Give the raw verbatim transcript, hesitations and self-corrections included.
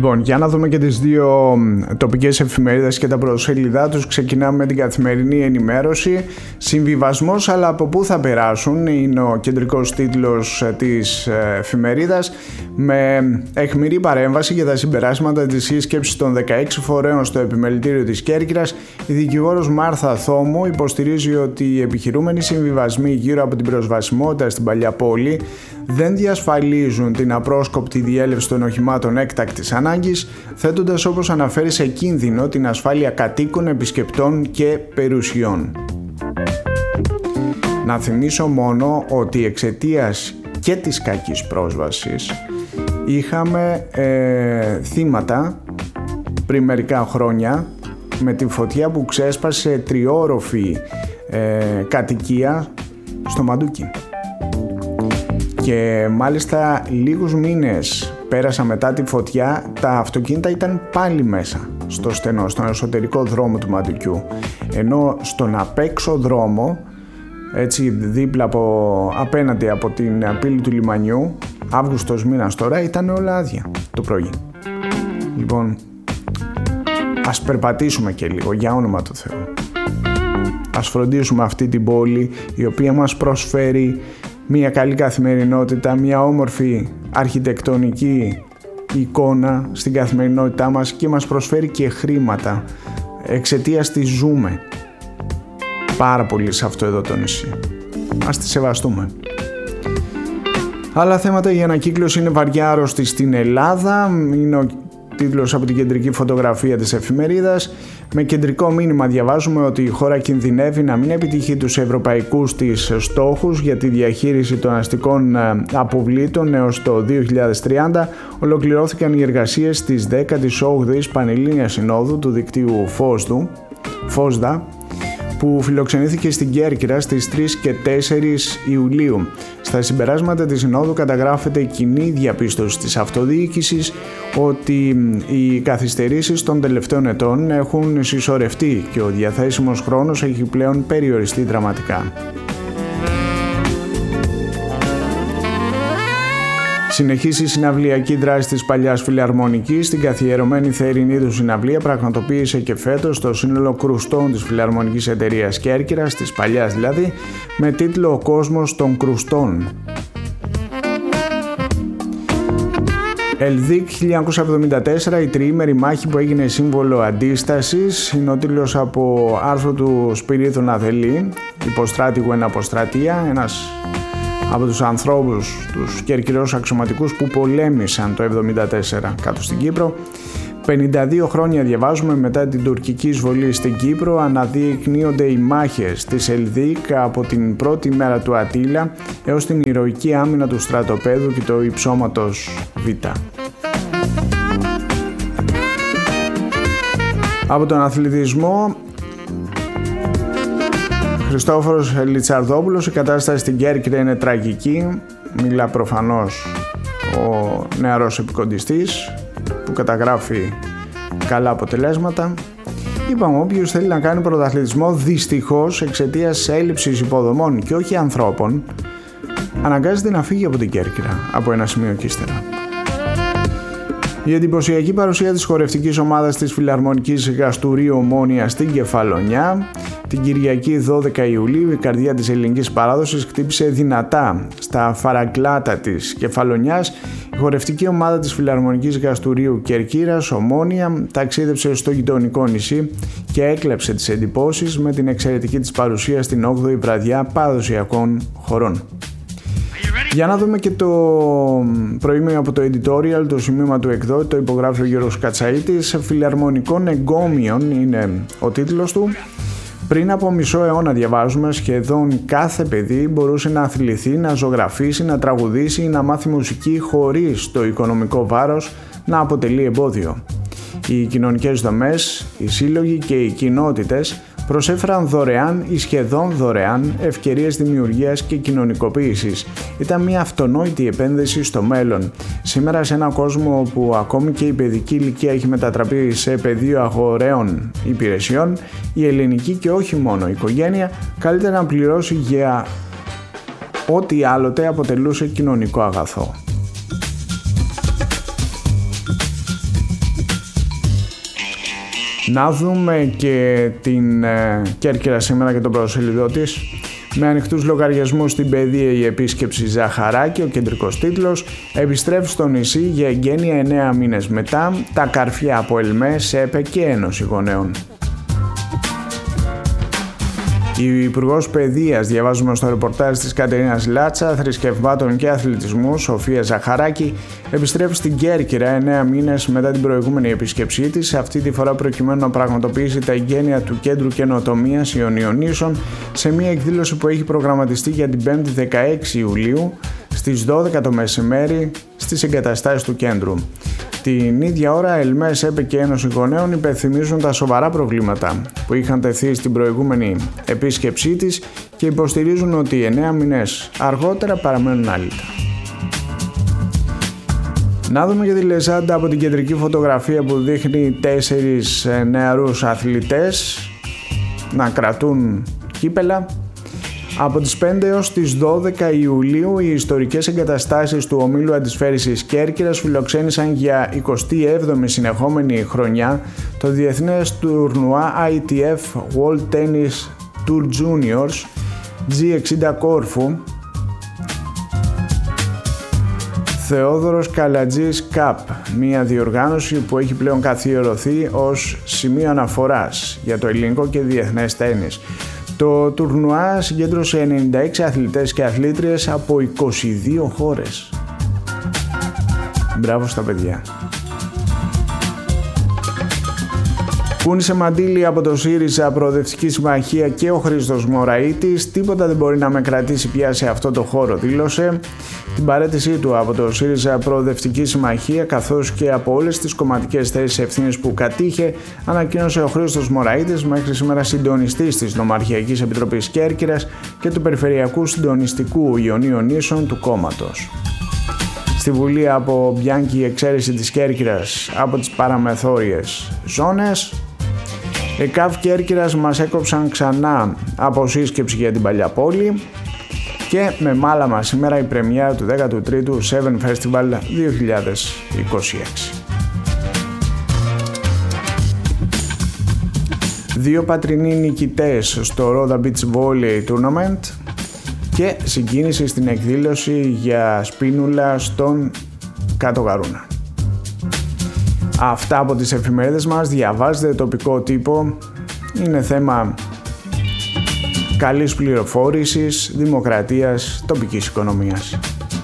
Λοιπόν, για να δούμε και τις δύο τοπικές εφημερίδες και τα πρωτοσέλιδά τους. Ξεκινάμε με την Καθημερινή Ενημέρωση. Συμβιβασμός, αλλά από πού θα περάσουν, είναι ο κεντρικός τίτλος της εφημερίδας, με αιχμηρή παρέμβαση για τα συμπεράσματα της σύσκεψης των δεκαέξι φορέων στο επιμελητήριο της Κέρκυρας. Η δικηγόρος Μάρθα Θόμου υποστηρίζει ότι οι επιχειρούμενοι συμβιβασμοί γύρω από την προσβασιμότητα στην παλιά πόλη δεν διασφαλίζουν την απρόσκοπτη διέλευση των οχημάτων έκτακτης ανάγκης, θέτοντας, όπως αναφέρει, σε κίνδυνο την ασφάλεια κατοίκων, επισκεπτών και περιουσιών. Να θυμίσω μόνο ότι εξαιτίας και της κακής πρόσβασης είχαμε ε, θύματα πριν μερικά χρόνια με τη φωτιά που ξέσπασε τριόροφη ε, κατοικία στο Μαντούκι. Και μάλιστα λίγους μήνες πέρασα μετά τη φωτιά, τα αυτοκίνητα ήταν πάλι μέσα στο στενό, στον εσωτερικό δρόμο του Μαντουκιού, ενώ στον απέξω δρόμο, έτσι δίπλα από, απέναντι από την πύλη του λιμανιού, Αύγουστος μήνας τώρα, ήταν όλα άδεια το πρωί. Λοιπόν, ας περπατήσουμε και λίγο, για όνομα του Θεού. Ας φροντίσουμε αυτή την πόλη, η οποία μας προσφέρει μια καλή καθημερινότητα, μια όμορφη αρχιτεκτονική εικόνα στην καθημερινότητά μας και μας προσφέρει και χρήματα. Εξαιτίας της ζούμε πάρα πολύ σε αυτό εδώ το νησί. Ας τη σεβαστούμε. Άλλα θέματα, η ανακύκλωση είναι βαριά άρρωστη στην Ελλάδα. Είναι ο τίτλος από την κεντρική φωτογραφία της εφημερίδας. Με κεντρικό μήνυμα διαβάζουμε ότι η χώρα κινδυνεύει να μην επιτύχει τους ευρωπαϊκούς της στόχους για τη διαχείριση των αστικών αποβλήτων έως το δύο χιλιάδες τριάντα. Ολοκληρώθηκαν οι εργασίες της δέκατης όγδοης Πανελλήνιας Συνόδου του δικτύου Φόσδου, Φόσδα, που φιλοξενήθηκε στην Κέρκυρα στις τρεις και τέσσερις Ιουλίου. Στα συμπεράσματα της Συνόδου καταγράφεται η κοινή διαπίστωση της αυτοδιοίκησης ότι οι καθυστερήσεις των τελευταίων ετών έχουν συσσωρευτεί και ο διαθέσιμος χρόνος έχει πλέον περιοριστεί δραματικά. Συνεχίσει η συναυλιακή δράση της παλιάς Φιλαρμονικής. Στην καθιερωμένη θερινή του συναυλία πραγματοποίησε και φέτος το σύνολο κρουστών της Φιλαρμονικής Εταιρείας Κέρκυρας, της παλιάς δηλαδή, με τίτλο «Ο κόσμος των κρουστών». Ελδίκ χίλια εννιακόσια εβδομήντα τέσσερα, η τριήμερη μάχη που έγινε σύμβολο αντίστασης, είναι ο τίτλος από άρθρο του Σπυρίδου Ναδελή, «Υποστράτηγου εν αποστρατεία», ένας από τους ανθρώπους, τους κερκυραίους αξιωματικούς που πολέμησαν το εβδομήντα τέσσερα κάτω στην Κύπρο. πενήντα δύο χρόνια διαβάζουμε μετά την τουρκική εισβολή στην Κύπρο, αναδεικνύονται οι μάχες της Ελδίκ από την πρώτη μέρα του Ατήλα έως την ηρωική άμυνα του στρατοπέδου και το υψώματος Β. Από τον αθλητισμό, Χριστόφορος Λιτσαρδόπουλος, η κατάσταση στην Κέρκυρα είναι τραγική. Μιλά προφανώς ο νεαρός επικοντιστής που καταγράφει καλά αποτελέσματα. Είπαμε, όποιος θέλει να κάνει πρωταθλητισμό, δυστυχώς εξαιτίας έλλειψης υποδομών και όχι ανθρώπων, αναγκάζεται να φύγει από την Κέρκυρα από ένα σημείο και ύστερα. Η εντυπωσιακή παρουσία της χορευτικής ομάδας της Φιλαρμονικής Γαστουρίου Ομόνοια στην Κεφαλονιά. Την Κυριακή δώδεκα Ιουλίου η καρδιά της ελληνικής παράδοσης χτύπησε δυνατά στα φαραγκλάτα της Κεφαλονιάς. Η χορευτική ομάδα της Φιλαρμονικής Γαστουρίου Κερκύρας Ομόνοια ταξίδεψε στο γειτονικό νησί και έκλεψε τις εντυπώσεις με την εξαιρετική της παρουσία στην όγδοη βραδιά παραδοσιακών χορών. Για να δούμε και το προήμιο από το editorial, το σημείωμα του εκδότη, το υπογράφει ο Γιώργος Κατσαΐτης. «Φιλαρμονικών εγκόμιων» είναι ο τίτλος του. Πριν από μισό αιώνα, διαβάζουμε, σχεδόν κάθε παιδί μπορούσε να αθληθεί, να ζωγραφίσει, να τραγουδήσει ή να μάθει μουσική χωρίς το οικονομικό βάρος να αποτελεί εμπόδιο. Οι κοινωνικές δομές, οι σύλλογοι και οι κοινότητες προσέφεραν δωρεάν ή σχεδόν δωρεάν ευκαιρίες δημιουργίας και κοινωνικοποίησης. Ήταν μια αυτονόητη επένδυση στο μέλλον. Σήμερα, σε έναν κόσμο όπου ακόμη και η παιδική ηλικία έχει μετατραπεί σε πεδίο αγοραίων υπηρεσιών, η ελληνική και όχι μόνο η οικογένεια καλύτερα να πληρώσει για ό,τι άλλοτε αποτελούσε κοινωνικό αγαθό. Να δούμε και την ε, Κέρκυρα σήμερα και τον πρωτοσέλιδό της. Με ανοιχτούς λογαριασμούς στην παιδεία η επίσκεψη Ζαχαράκη, ο κεντρικός τίτλος. Επιστρέφει στο νησί για εγγένεια εννέα μήνες μετά. Τα καρφιά από ΕΛΜΕ, ΣΕΠΕ και Ένωση Γονέων. Η Υπουργός Παιδείας, διαβάζουμε στο ρεπορτάζ της Κατερίνας Λάτσα, Θρησκευμάτων και Αθλητισμού, Σοφία Ζαχαράκη, επιστρέφει στην Κέρκυρα εννέα μήνες μετά την προηγούμενη επίσκεψή της, αυτή τη φορά προκειμένου να πραγματοποιήσει τα εγγένεια του Κέντρου Καινοτομίας Ιωνίων Νήσων σε μια εκδήλωση που έχει προγραμματιστεί για την πέμπτη δεκαέξι Ιουλίου στις δώδεκα το μεσημέρι στις εγκαταστάσεις του κέντρου. Την ίδια ώρα, ΕΛΜΕ, ΣΕΠΕ και Ένωση Γονέων υπενθυμίζουν τα σοβαρά προβλήματα που είχαν τεθεί στην προηγούμενη επίσκεψή της και υποστηρίζουν ότι εννέα μήνες αργότερα παραμένουν άλυτα. Να δούμε και τη λεζάντα από την κεντρική φωτογραφία που δείχνει τέσσερις νεαρούς αθλητές να κρατούν κύπελα. Από τις πέντε έως τις δώδεκα Ιουλίου οι ιστορικές εγκαταστάσεις του ομίλου αντισφαίρισης Κέρκυρας φιλοξένησαν για εικοστή έβδομη συνεχόμενη χρονιά το διεθνές τουρνουά άι τι εφ World Tennis Tour Juniors τζι εξήντα Κόρφου Θεόδωρος Καλατζής Cup, μια διοργάνωση που έχει πλέον καθιερωθεί ως σημείο αναφοράς για το ελληνικό και διεθνές τένις. Το τουρνουά συγκέντρωσε ενενήντα έξι αθλητές και αθλήτριες από είκοσι δύο χώρες. Μπράβο στα παιδιά. Κούνησε μαντήλι από το ΣΥΡΙΖΑ Προοδευτική Συμμαχία και ο Χρήστος Μωραΐτης. Τίποτα δεν μπορεί να με κρατήσει πια σε αυτό το χώρο, δήλωσε. Την παραίτησή του από το ΣΥΡΙΖΑ Προοδευτική Συμμαχία καθώς και από όλες τις κομματικές θέσεις ευθύνης που κατήχε, ανακοίνωσε ο Χρήστος Μωραΐτης, μέχρι σήμερα συντονιστής της Νομαρχιακής Επιτροπής Κέρκυρας και του Περιφερειακού Συντονιστικού Ιωνίων Νήσων του κόμματος. Στη Βουλή από Μπιάνκη η εξαίρεση της Κέρκυρας από τις παραμεθόριες ζώνες. ΕΚΑΒ Κέρκυρας μας έκοψαν ξανά από σύσκεψη για την παλιά πόλη. Και με μάλαμα σήμερα η πρεμιέρα του δέκατου τρίτου Seven Festival δύο χιλιάδες είκοσι έξι. Δύο πατρινοί νικητές στο Ρόδα Beach Volley Tournament και συγκίνηση στην εκδήλωση για σπίνουλα στον Κάτω Γαρούνα. Αυτά από τις εφημερίδες μας, διαβάζετε τοπικό τύπο, είναι θέμα καλής πληροφόρησης, δημοκρατίας, τοπικής οικονομίας.